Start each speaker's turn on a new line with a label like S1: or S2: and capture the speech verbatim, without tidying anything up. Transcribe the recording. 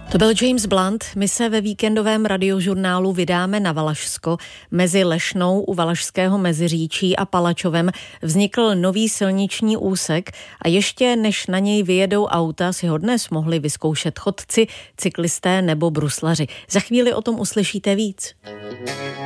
S1: To byl James Blunt. My se ve víkendovém radiožurnálu vydáme na Valašsko. Mezi Lešnou u Valašského Meziříčí a Palačovem vznikl nový silniční úsek a ještě než na něj vyjedou auta, si ho dnes mohli vyzkoušet chodci, cyklisté nebo bruslaři. Za chvíli o tom uslyšíte víc.